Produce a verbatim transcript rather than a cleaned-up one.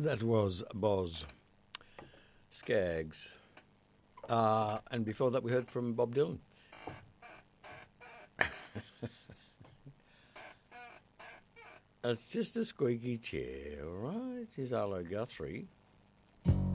That was Boz Skaggs. Uh, and before that, we heard from Bob Dylan. It's just a squeaky chair, all right? Here's Arlo Guthrie.